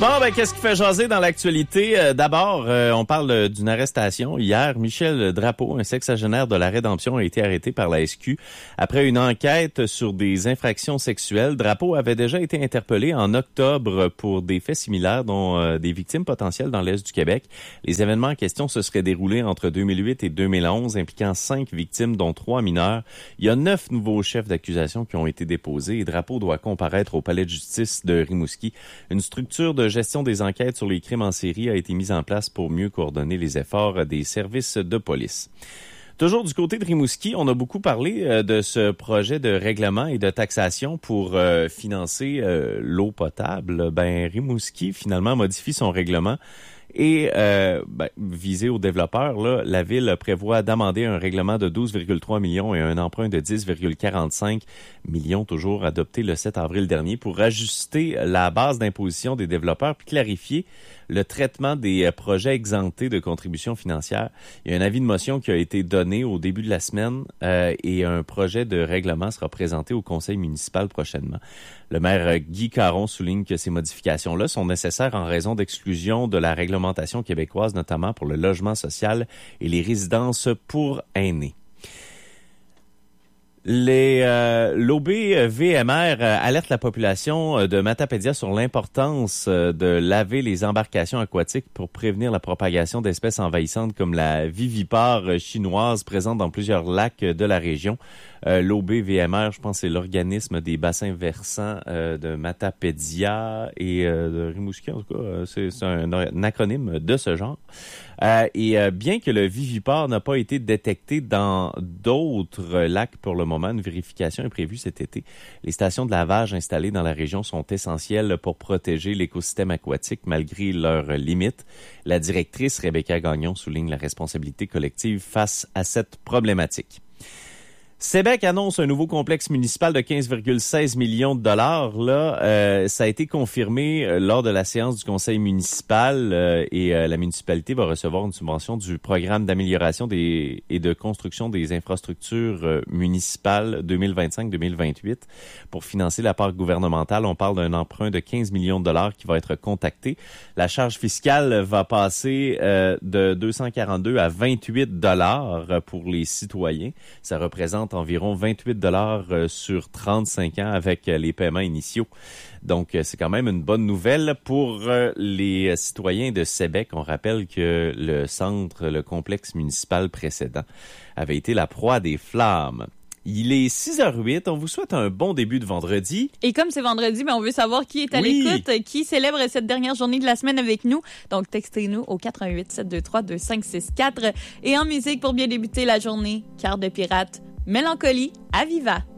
Bon, qu'est-ce qui fait jaser dans l'actualité? D'abord, on parle d'une arrestation. Hier, Michel Drapeau, un sexagénaire de la Rédemption, a été arrêté par la SQ. Après une enquête sur des infractions sexuelles, Drapeau avait déjà été interpellé en octobre pour des faits similaires, dont des victimes potentielles dans l'Est du Québec. Les événements en question se seraient déroulés entre 2008 et 2011, impliquant 5 victimes, dont 3 mineurs. Il y a 9 nouveaux chefs d'accusation qui ont été déposés et Drapeau doit comparaître au palais de justice de Rimouski. Une structure de gestion des enquêtes sur les crimes en série a été mise en place pour mieux coordonner les efforts des services de police. Toujours du côté de Rimouski, on a beaucoup parlé de ce projet de règlement et de taxation pour financer l'eau potable. Rimouski, finalement, modifie son règlement. Et visé aux développeurs, là, la Ville prévoit d'amender un règlement de 12,3 millions et un emprunt de 10,45 millions, toujours adopté le 7 avril dernier, pour ajuster la base d'imposition des développeurs puis clarifier le traitement des projets exemptés de contributions financières. Il y a un avis de motion qui a été donné au début de la semaine et un projet de règlement sera présenté au conseil municipal prochainement. Le maire Guy Caron souligne que ces modifications-là sont nécessaires en raison d'exclusion de la réglementation québécoise, notamment pour le logement social et les résidences pour aînés. L'OB-VMR alerte la population de Matapédia sur l'importance de laver les embarcations aquatiques pour prévenir la propagation d'espèces envahissantes comme la vivipare chinoise présente dans plusieurs lacs de la région. L'OB-VMR, je pense, c'est l'organisme des bassins versants de Matapédia et de Rimouski, en tout cas. C'est un acronyme de ce genre. Et bien que le vivipare n'a pas été détecté dans d'autres lacs pour le moment, une vérification est prévue cet été. Les stations de lavage installées dans la région sont essentielles pour protéger l'écosystème aquatique malgré leurs limites. La directrice Rebecca Gagnon souligne la responsabilité collective face à cette problématique. Sébec annonce un nouveau complexe municipal de 15,16 millions de dollars. Là, ça a été confirmé lors de la séance du conseil municipal et la municipalité va recevoir une subvention du programme d'amélioration et de construction des infrastructures municipales 2025-2028 pour financer la part gouvernementale. On parle d'un emprunt de 15 millions de dollars qui va être contacté. La charge fiscale va passer de 242 à 28 dollars pour les citoyens. Ça représente environ 28 dollars sur 35 ans avec les paiements initiaux. Donc, c'est quand même une bonne nouvelle pour les citoyens de Sébec. On rappelle que le complexe municipal précédent avait été la proie des flammes. Il est 6h08. On vous souhaite un bon début de vendredi. Et comme c'est vendredi, on veut savoir qui est à l'écoute, qui célèbre cette dernière journée de la semaine avec nous. Donc, textez-nous au 418-723-2564. Et en musique, pour bien débuter la journée, Cœur de pirate, Mélancolie, à Viva.